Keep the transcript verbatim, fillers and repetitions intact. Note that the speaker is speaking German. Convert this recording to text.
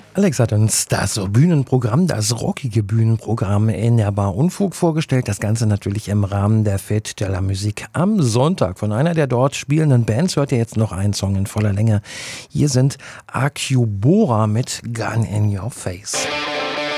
Alex hat uns das Bühnenprogramm, das rockige Bühnenprogramm in der Bar Unfug vorgestellt. Das Ganze natürlich im Rahmen der Fête de la Musique am Sonntag. Von einer der dort spielenden Bands hört ihr jetzt noch einen Song in voller Länge. Hier sind Acubora mit Gun in Your Face.